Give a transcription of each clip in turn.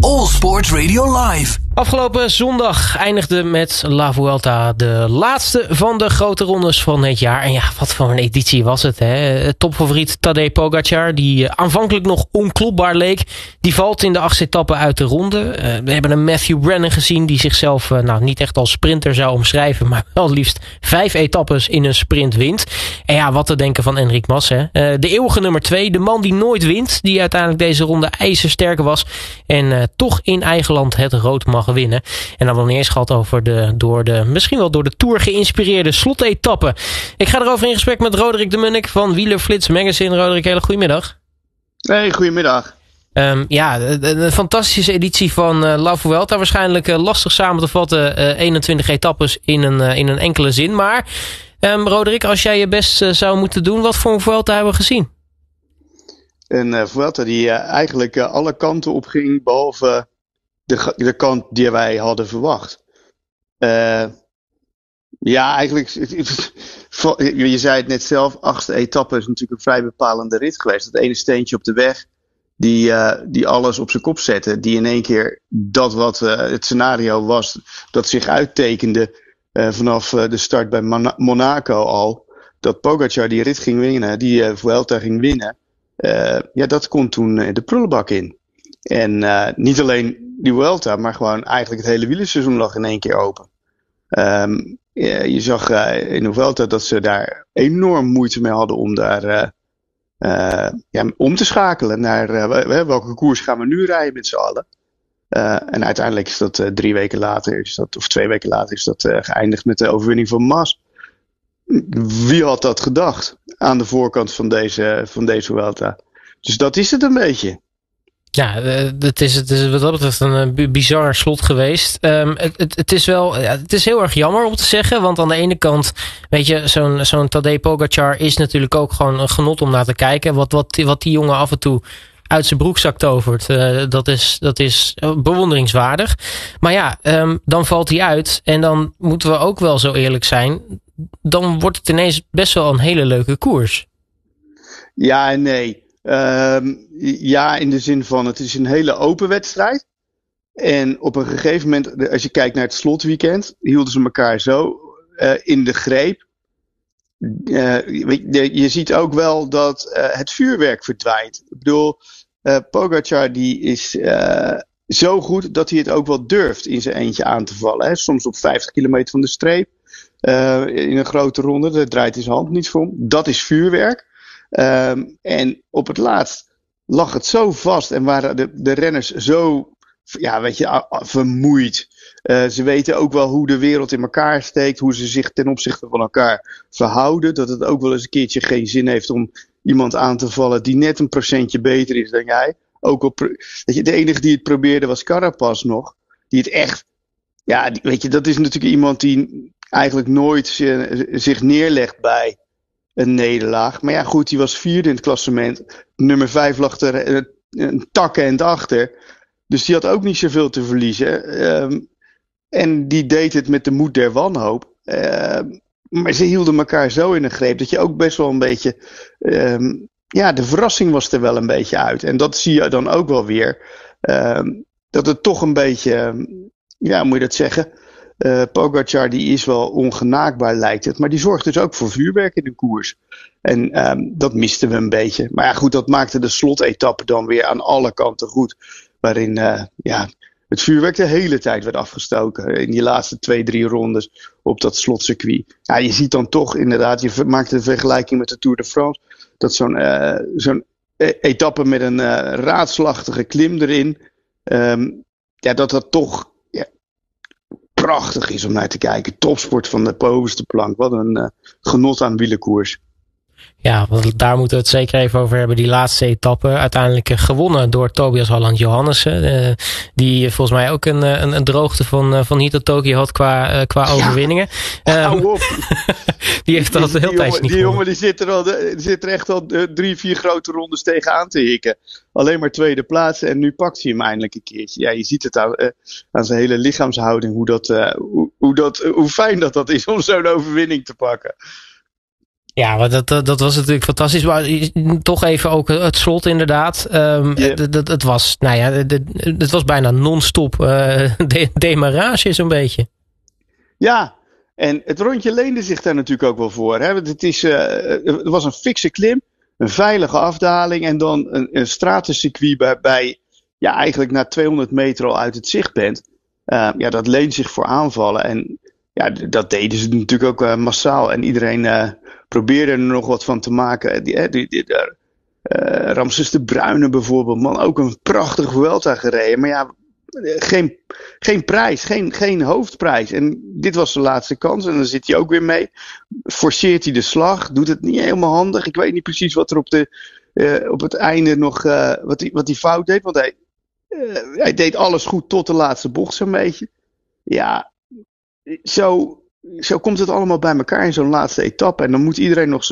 All Sports Radio Live. Afgelopen zondag eindigde met La Vuelta de laatste van de grote rondes van het jaar. En ja, wat voor een editie was het, hè? Topfavoriet Tadej Pogačar, die aanvankelijk nog onklopbaar leek, die valt in de 8e etappe uit de ronde. We hebben een Matthew Brennan gezien die zichzelf niet echt als sprinter zou omschrijven, maar wel liefst 5 etappes in een sprint wint. En ja, wat te denken van Enric Mas, hè? De eeuwige nummer 2, de man die nooit wint, die uiteindelijk deze ronde ijzersterk was en toch in eigen land het rood mag winnen. En dan wel niet eens gehad over misschien wel door de Tour geïnspireerde slotetappe. Ik ga erover in gesprek met Roderick de Munnik van Wielerflits Magazine. Roderick, hele goedemiddag. Hey, goedemiddag. Een fantastische editie van La Vuelta. Waarschijnlijk lastig samen te vatten. 21 etappes in een enkele zin. Maar Roderick, als jij je best zou moeten doen, wat voor een Vuelta hebben we gezien? Een Vuelta die eigenlijk alle kanten op ging, behalve de kant die wij hadden verwacht. Eigenlijk, je zei het net zelf, 8e etappe is natuurlijk een vrij bepalende rit geweest. Dat ene steentje op de weg, die alles op zijn kop zette. Die in één keer dat wat het scenario was, dat zich uittekende vanaf de start bij Monaco al. Dat Pogačar die rit ging winnen, die Vuelta ging winnen. Dat kon toen de prullenbak in. En niet alleen die Vuelta, maar gewoon eigenlijk het hele wielerseizoen lag in één keer open. Je zag in de Vuelta dat ze daar enorm moeite mee hadden om daar om te schakelen naar welke koers gaan we nu rijden met z'n allen. En uiteindelijk is dat 3 weken later, of 2 weken later, is dat geëindigd met de overwinning van Mas. Wie had dat gedacht aan de voorkant van deze Vuelta? Dus dat is het een beetje. Ja, het is wat dat betreft een bizar slot geweest. Het is heel erg jammer om te zeggen, want aan de ene kant, weet je, zo'n Tadej Pogačar is natuurlijk ook gewoon een genot om naar te kijken. Wat die jongen af en toe uit zijn broekzak tovert, dat is bewonderingswaardig. Maar ja, dan valt hij uit en dan moeten we ook wel zo eerlijk zijn. Dan wordt het ineens best wel een hele leuke koers. Ja en nee. In de zin van het is een hele open wedstrijd. En op een gegeven moment, als je kijkt naar het slotweekend, hielden ze elkaar zo in de greep. Je ziet ook wel dat het vuurwerk verdwijnt. Ik bedoel, Pogačar die is zo goed dat hij het ook wel durft in zijn eentje aan te vallen. Hè. Soms op 50 kilometer van de streep. In een grote ronde, daar draait hij zijn hand niet voor om. Dat is vuurwerk. En op het laatst lag het zo vast en waren de renners zo vermoeid. Ze weten ook wel hoe de wereld in elkaar steekt, hoe ze zich ten opzichte van elkaar verhouden. Dat het ook wel eens een keertje geen zin heeft om iemand aan te vallen die net een procentje beter is dan jij. De enige die het probeerde was Carapaz nog. Die het echt, dat is natuurlijk iemand die eigenlijk nooit zich neerlegt bij een nederlaag. Maar ja, goed, die was 4e in het klassement. Nummer 5 lag er een takkend achter. Dus die had ook niet zoveel te verliezen. En die deed het met de moed der wanhoop. Maar ze hielden elkaar zo in de greep dat je ook best wel een beetje... de verrassing was er wel een beetje uit. En dat zie je dan ook wel weer. Dat het toch een beetje... moet je dat zeggen... Pogačar die is wel ongenaakbaar lijkt het. Maar die zorgt dus ook voor vuurwerk in de koers. En dat misten we een beetje. Maar ja goed, dat maakte de slotetappe dan weer aan alle kanten goed. Waarin het vuurwerk de hele tijd werd afgestoken. In die laatste 2-3 rondes op dat slotcircuit. Ja, je ziet dan toch inderdaad, je maakt een vergelijking met de Tour de France. Dat zo'n etappe met een raadselachtige klim erin. Dat toch... prachtig is om naar te kijken. Topsport van de bovenste plank. Wat een genot aan wielerkoers. Ja, want daar moeten we het zeker even over hebben. Die laatste etappe uiteindelijk gewonnen door Tobias Holland Johannessen. Die volgens mij ook een droogte van hier tot Tokio had qua overwinningen. Hou op. Die heeft dat heel tijdje niet gewonnen. Die jongen die zit er echt al 3-4 grote rondes tegenaan te hikken. Alleen maar tweede plaats en nu pakt hij hem eindelijk een keertje. Ja, je ziet het aan zijn hele lichaamshouding hoe fijn dat is om zo'n overwinning te pakken. Ja, maar dat was natuurlijk fantastisch. Maar toch even ook het slot inderdaad. Het was, het was bijna non-stop demarrage zo'n beetje. Ja, en het rondje leende zich daar natuurlijk ook wel voor. Hè? Want het was een fikse klim, een veilige afdaling en dan een stratencircuit bij eigenlijk na 200 meter al uit het zicht bent. Dat leent zich voor aanvallen. En ja, dat deden ze natuurlijk ook massaal. En iedereen probeerde er nog wat van te maken. Ramses de Bruyne bijvoorbeeld, man, ook een prachtige Vuelta gereden. Maar ja, geen prijs, geen hoofdprijs. En dit was de laatste kans. En dan zit hij ook weer mee. Forceert hij de slag. Doet het niet helemaal handig. Ik weet niet precies wat er op het einde nog wat hij fout deed. Want hij deed alles goed tot de laatste bocht zo'n beetje. Ja, zo komt het allemaal bij elkaar in zo'n laatste etappe. En dan moet iedereen nog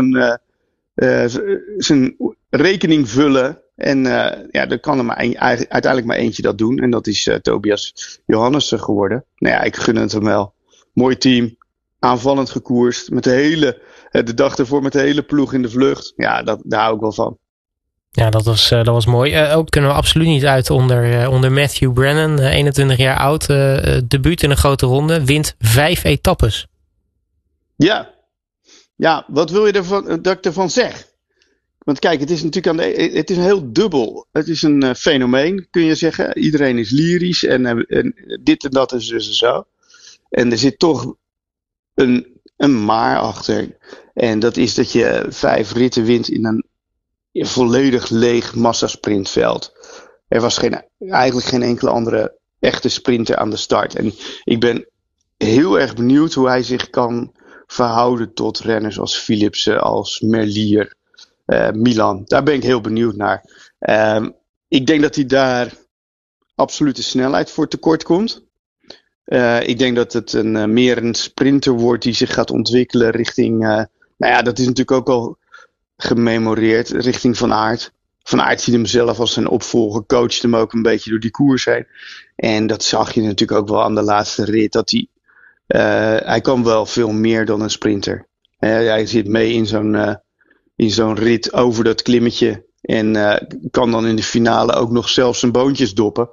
zijn rekening vullen. En er kan er uiteindelijk maar eentje dat doen. En dat is Tobias Johannessen geworden. Nou ja, ik gun het hem wel. Mooi team. Aanvallend gekoerst. Met de dag ervoor met de hele ploeg in de vlucht. Ja, daar hou ik wel van. Ja, dat was mooi. Ook kunnen we absoluut niet uit onder Matthew Brennan. 21 jaar oud. Debuut in een grote ronde. Wint 5 etappes. Ja, wat wil je dat ik ervan zeg? Want kijk, het is natuurlijk het is heel dubbel. Het is een fenomeen, kun je zeggen. Iedereen is lyrisch en dit en dat en zo. En er zit toch een maar achter. En dat is dat je 5 ritten wint in een volledig leeg massassprintveld. Er was eigenlijk geen enkele andere echte sprinter aan de start. En ik ben heel erg benieuwd hoe hij zich kan verhouden tot renners als Philipsen, als Merlier, Milan. Daar ben ik heel benieuwd naar. Ik denk dat hij daar absolute snelheid voor tekort komt. Ik denk dat het meer een sprinter wordt die zich gaat ontwikkelen richting... dat is natuurlijk ook al gememoreerd, richting Van Aert. Van Aert ziet hem zelf als zijn opvolger, coacht hem ook een beetje door die koers heen. En dat zag je natuurlijk ook wel aan de laatste rit, dat hij kan wel veel meer dan een sprinter. Hij zit mee in zo'n rit over dat klimmetje en kan dan in de finale ook nog zelfs zijn boontjes doppen.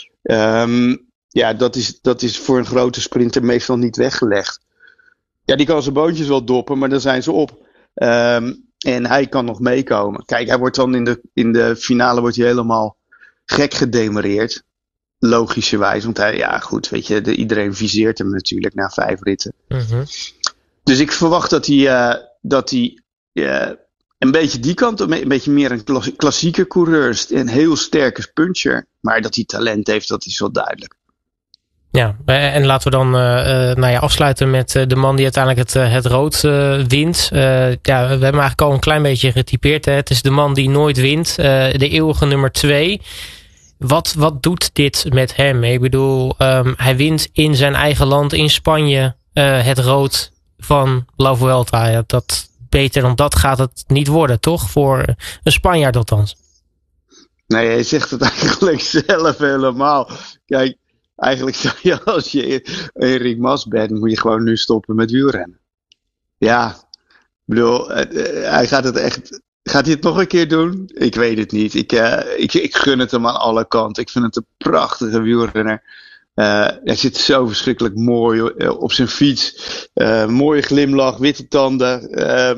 Dat is voor een grote sprinter meestal niet weggelegd. Ja, die kan zijn boontjes wel doppen, maar dan zijn ze op. En hij kan nog meekomen. Kijk, hij wordt dan in de finale wordt hij helemaal gek gedemareerd. Logischerwijs. Want weet je, iedereen viseert hem natuurlijk na 5 ritten. Mm-hmm. Dus ik verwacht dat hij een beetje die kant, een beetje meer een klassieke coureur. Een heel sterke puncher. Maar dat hij talent heeft, dat is wel duidelijk. Ja, en laten we dan afsluiten met de man die uiteindelijk het rood wint. We hebben eigenlijk al een klein beetje getypeerd. Hè. Het is de man die nooit wint. De eeuwige nummer 2. Wat doet dit met hem? Ik bedoel, hij wint in zijn eigen land, in Spanje, het rood van La Vuelta. Ja, beter dan dat gaat het niet worden, toch? Voor een Spanjaard althans. Nee, hij zegt het eigenlijk zelf helemaal. Kijk, eigenlijk zou je, als je Enric Mas bent, moet je gewoon nu stoppen met wielrennen. Ja, ik bedoel, hij gaat het echt... Gaat hij het nog een keer doen? Ik weet het niet. Ik gun het hem aan alle kanten. Ik vind het een prachtige wielrenner. Hij zit zo verschrikkelijk mooi op zijn fiets. Mooie glimlach, witte tanden.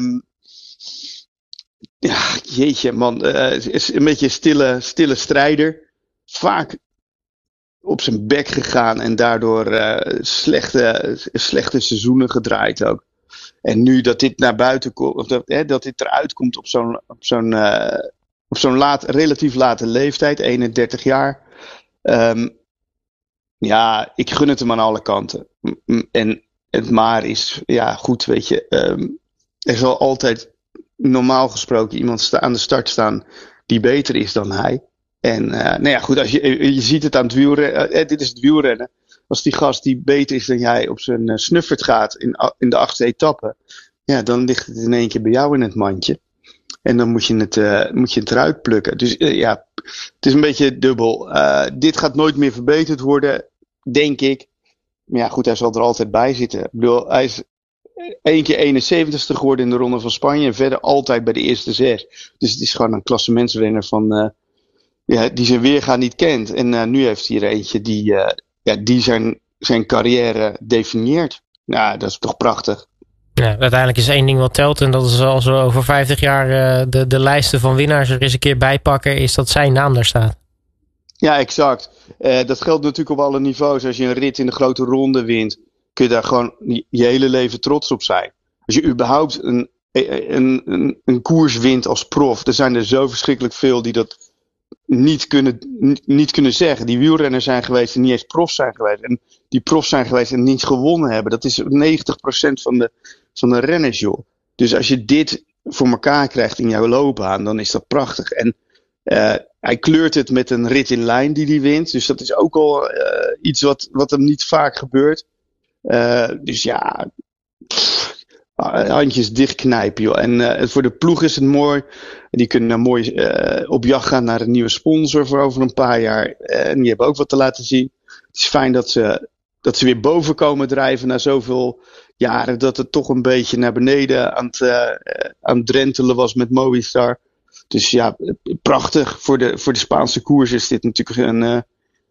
Jeetje man. Is een beetje een stille strijder. Vaak op zijn bek gegaan en daardoor slechte seizoenen gedraaid ook. En nu dat dit naar buiten komt, of dat dit eruit komt op zo'n relatief late leeftijd, 31 jaar. Ik gun het hem aan alle kanten. En het maar is, goed, weet je. Er zal altijd normaal gesproken iemand aan de start staan die beter is dan hij. En goed, als je ziet het aan het wielrennen. Dit is het wielrennen. Als die gast die beter is dan jij op zijn snuffert gaat in de 8e etappe. Ja, dan ligt het in één keer bij jou in het mandje. En dan moet je het eruit plukken. Dus het is een beetje dubbel. Dit gaat nooit meer verbeterd worden, denk ik. Maar ja, goed, hij zal er altijd bij zitten. Ik bedoel, hij is één keer 71ste geworden in de Ronde van Spanje. En verder altijd bij de eerste 6. Dus het is gewoon een klassementsrenner van... die zijn weerga niet kent. En nu heeft hij er eentje die zijn carrière definieert. Nou, dat is toch prachtig. Ja, uiteindelijk is één ding wat telt. En dat is als we over 50 jaar de lijsten van winnaars er eens een keer bij pakken. Is dat zijn naam daar staat. Ja, exact. Dat geldt natuurlijk op alle niveaus. Als je een rit in de grote ronde wint, kun je daar gewoon je hele leven trots op zijn. Als je überhaupt een koers wint als prof, er zijn er zo verschrikkelijk veel die dat niet kunnen zeggen. Die wielrenners zijn geweest en niet eens prof zijn geweest. En die prof zijn geweest en niet gewonnen hebben. Dat is 90% van de renners, joh. Dus als je dit voor elkaar krijgt in jouw loopbaan, dan is dat prachtig. En hij kleurt het met een rit in lijn die hij wint. Dus dat is ook al iets wat hem niet vaak gebeurt. Dus ja, handjes dichtknijpen, joh. En voor de ploeg is het mooi. Die kunnen mooi op jacht gaan naar een nieuwe sponsor voor over een paar jaar. En die hebben ook wat te laten zien. Het is fijn dat ze weer boven komen drijven na zoveel jaren. Dat het toch een beetje naar beneden aan het drentelen was met Movistar. Dus ja, prachtig. Voor de Spaanse koers is dit natuurlijk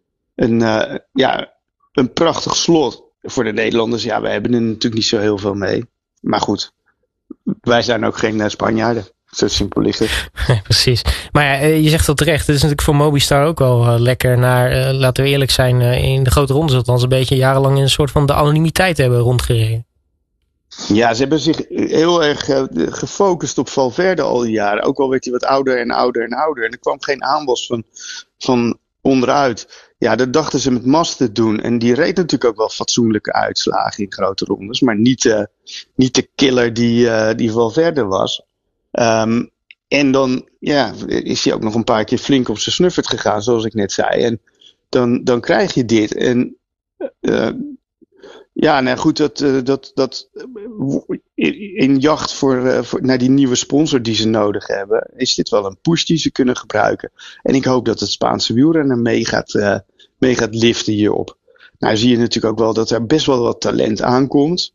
een prachtig slot. Voor de Nederlanders, ja, wij hebben er natuurlijk niet zo heel veel mee. Maar goed, wij zijn ook geen Spanjaarden. Zo simpel ligt het. Precies. Maar ja, je zegt dat terecht. Het is natuurlijk voor Movistar ook wel lekker naar, laten we eerlijk zijn, in de grote rondes althans een beetje jarenlang in een soort van de anonimiteit hebben rondgereden. Ja, ze hebben zich heel erg gefocust op Valverde al die jaren. Ook al werd hij wat ouder en ouder en ouder. En er kwam geen aanwas van onderuit. Ja, dat dachten ze met Mas te doen. En die reed natuurlijk ook wel fatsoenlijke uitslagen in grote rondes. Maar niet de killer die Valverde was. En dan is hij ook nog een paar keer flink op zijn snuffert gegaan, zoals ik net zei. En dan krijg je dit. En dat in jacht voor naar die nieuwe sponsor die ze nodig hebben, is dit wel een push die ze kunnen gebruiken. En ik hoop dat het Spaanse wielrennen mee gaat liften hierop. Nou zie je natuurlijk ook wel dat er best wel wat talent aankomt.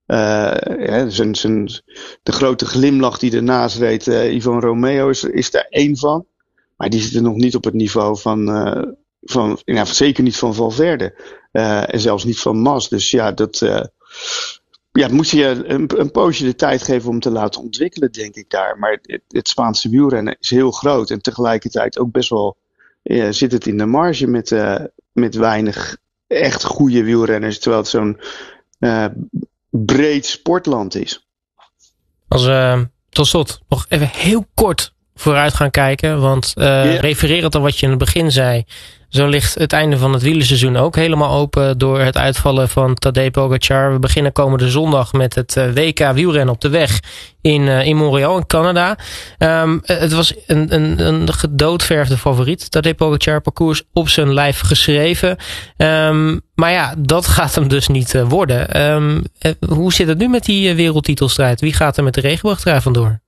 De grote glimlach die ernaast reed, Ivan Romeo is daar één van. Maar die zit er nog niet op het niveau van zeker niet van Valverde. En zelfs niet van Mas. Dus ja, moet je een poosje de tijd geven om te laten ontwikkelen, denk ik daar. Maar het Spaanse wielrennen is heel groot. En tegelijkertijd ook best wel zit het in de marge met weinig echt goede wielrenners. Terwijl het zo'n breed sportland is. Als we tot slot nog even heel kort vooruit gaan kijken. Want refererend aan wat je in het begin zei, zo ligt het einde van het wielerseizoen ook helemaal open door het uitvallen van Tadej Pogačar. We beginnen komende zondag met het WK wielrennen op de weg in Montreal in Canada. Het was een gedoodverfde favoriet, Tadej Pogačar, parcours op zijn lijf geschreven. Maar ja, dat gaat hem dus niet worden. Hoe zit het nu met die wereldtitelstrijd? Wie gaat er met de regenboogtrui vandoor?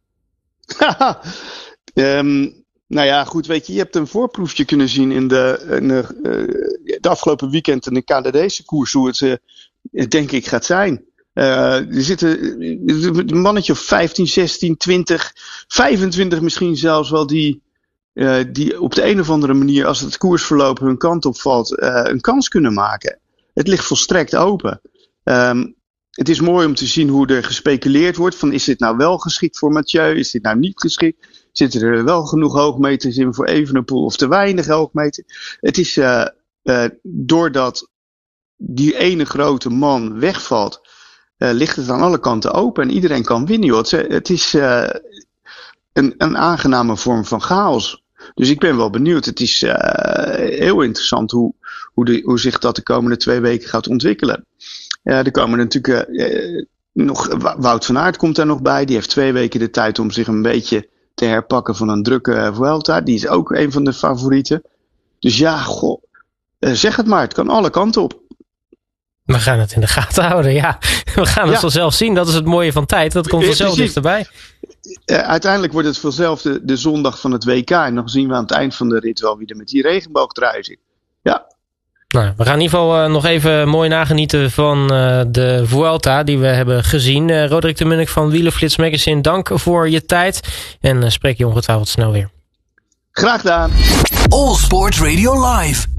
Nou ja, goed, weet je hebt een voorproefje kunnen zien in de afgelopen weekend in de Canadese koers, hoe het denk ik gaat zijn. Er zitten een mannetje of 15, 16, 20, 25 misschien zelfs wel die op de een of andere manier, als het koersverloop hun kant op valt, een kans kunnen maken. Het ligt volstrekt open. Het is mooi om te zien hoe er gespeculeerd wordt van, is dit nou wel geschikt voor Mathieu? Is dit nou niet geschikt? Zitten er wel genoeg hoogmeters in voor Evenepoel of te weinig hoogmeters? Het is doordat die ene grote man wegvalt, ligt het aan alle kanten open en iedereen kan winnen. Joh. Het is een aangename vorm van chaos. Dus ik ben wel benieuwd. Het is heel interessant hoe zich dat de komende 2 weken gaat ontwikkelen. Er komen natuurlijk nog Wout van Aert komt daar nog bij. Die heeft 2 weken de tijd om zich een beetje te herpakken van een drukke Vuelta. Die is ook een van de favorieten. Dus ja, zeg het maar. Het kan alle kanten op. We gaan het in de gaten houden, ja. We gaan het vanzelf zien. Dat is het mooie van tijd. Dat komt vanzelf dichterbij. Uiteindelijk wordt het vanzelf de zondag van het WK. En dan zien we aan het eind van de rit wel wie er met die regenboogtrui zit. Ja. Nou, we gaan in ieder geval nog even mooi nagenieten van de Vuelta die we hebben gezien. Roderick de Munnik van Wielerflits Magazine, dank voor je tijd. En spreek je ongetwijfeld snel weer. Graag gedaan. All Sports Radio Live.